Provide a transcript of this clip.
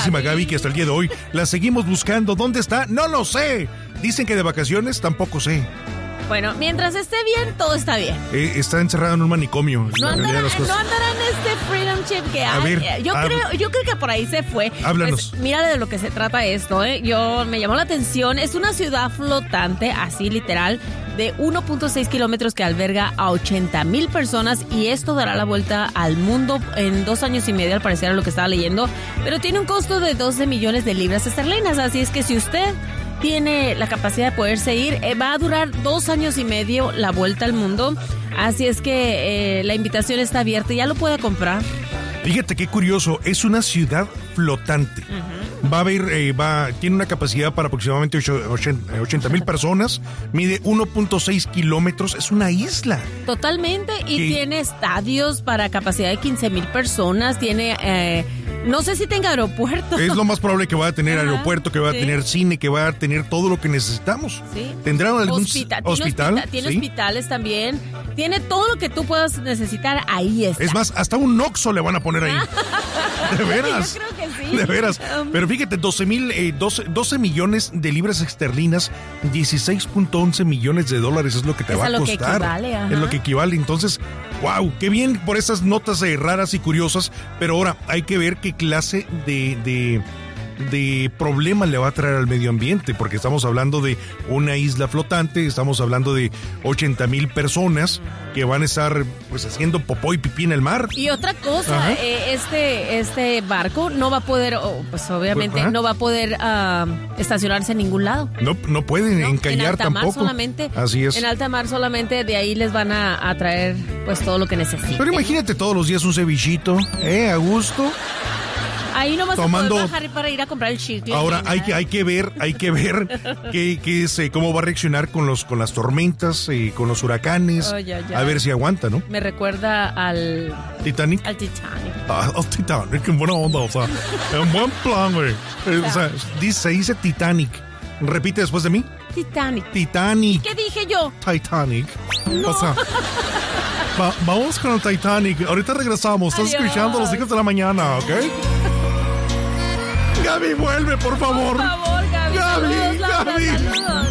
queridísima Gaby, que hasta el día de hoy la seguimos buscando. ¿Dónde está? No lo sé. Dicen que de vacaciones, tampoco sé. Bueno, mientras esté bien, todo está bien. Está encerrada en un manicomio. No andará en este Freedom Chip que hay. Yo creo que por ahí se fue. Háblanos. Pues, mira de lo que se trata esto, me llamó la atención. Es una ciudad flotante, así literal, de 1.6 kilómetros que alberga a 80,000 personas, y esto dará la vuelta al mundo en 2 años y medio, al parecer, a lo que estaba leyendo. Pero tiene un costo de 12 millones de libras esterlinas, así es que si usted tiene la capacidad de poderse ir, va a durar 2 años y medio la vuelta al mundo, así es que la invitación está abierta y ya lo puede comprar. Fíjate qué curioso, es una ciudad flotante. Va a haber, tiene una capacidad para aproximadamente 80,000 personas, mide 1.6 kilómetros, es una isla. Totalmente, y tiene estadios para capacidad de 15,000 personas, tiene... no sé si tenga aeropuerto. Es lo más probable que va a tener aeropuerto, que va a tener cine, que va a tener todo lo que necesitamos. Sí. ¿Tendrá algún hospital? Tiene hospitales también. Tiene todo lo que tú puedas necesitar, ahí está. Es más, hasta un Oxxo le van a poner ahí. ¿De veras? Yo creo que sí. De veras. Pero fíjate, 12 millones de libras esterlinas, 16.11 millones de dólares es lo que te va a costar. Es lo que equivale, Es lo que equivale. Entonces, wow, qué bien por esas notas raras y curiosas. Pero ahora hay que ver qué clase de problema le va a traer al medio ambiente, porque estamos hablando de una isla flotante, estamos hablando de 80,000 personas que van a estar pues haciendo popó y pipí en el mar. Y otra cosa, este barco no va a poder, pues obviamente no va a poder estacionarse en ningún lado. No pueden encallar tampoco. En alta mar solamente. Así es. En alta mar solamente, de ahí les van a traer pues todo lo que necesiten. Pero imagínate todos los días un cevichito, a gusto. Ahí no vas a poder bajar para ir a comprar el chicle. Ahora hay que ver cómo va a reaccionar con las tormentas, con los huracanes. A ver si aguanta, ¿no? Me recuerda al Titanic. Al Titanic. Al Titanic, en buena onda, o sea, en buen plan, güey. O sea, se dice Titanic. Repite después de mí. Titanic. ¿Qué dije yo? Titanic. No. O sea, vamos con el Titanic. Ahorita regresamos. Estás escuchando Los Hijos de la Mañana, ¿ok? Gaby, vuelve, por favor. Por favor, Gaby. Gaby. Saludos.